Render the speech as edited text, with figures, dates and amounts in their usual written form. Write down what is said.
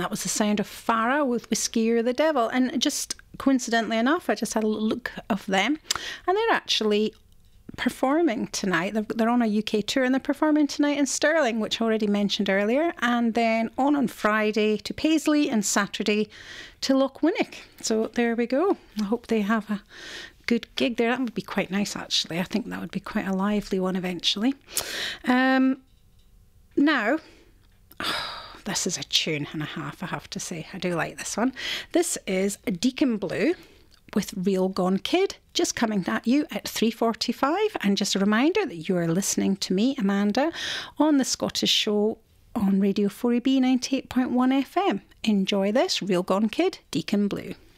that was the sound of Farah with Whiskey You're the Devil. And just coincidentally enough, I just had a look of them, and they're actually performing tonight. They're on a UK tour, and they're performing tonight in Stirling, which I already mentioned earlier, and then on Friday to Paisley and Saturday to Lochwinnock. So there we go. I hope they have a good gig there. That would be quite nice, actually. I think that would be quite a lively one eventually. Now, this is a tune and a half, I have to say. I do like this one. This is Deacon Blue with Real Gone Kid, just coming at you at 3:45. And just a reminder that you are listening to me, Amanda, on the Scottish Show on Radio 4EB 98.1 FM. Enjoy this, Real Gone Kid, Deacon Blue.